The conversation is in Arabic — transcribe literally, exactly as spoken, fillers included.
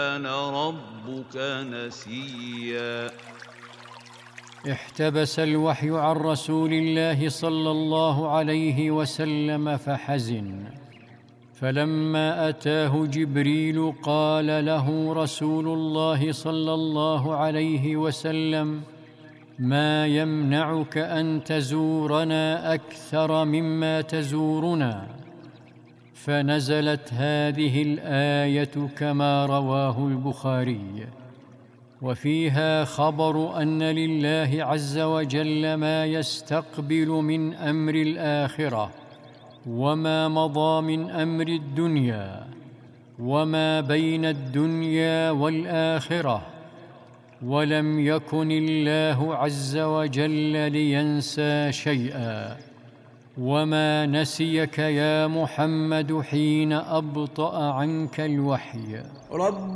كان ربك نسيا. احتبس الوحي عن رسول الله صلى الله عليه وسلم فحزن، فلما أتاه جبريل قال له رسول الله صلى الله عليه وسلم: ما يمنعك أن تزورنا أكثر مما تزورنا؟ فنزلت هذه الآية كما رواه البخاري، وفيها خبر أن لله عز وجل ما يستقبل من أمر الآخرة، وما مضى من أمر الدنيا، وما بين الدنيا والآخرة، ولم يكن الله عز وجل لينسى شيئا. وما نسيك يا محمد حين أبطأ عنك الوحي.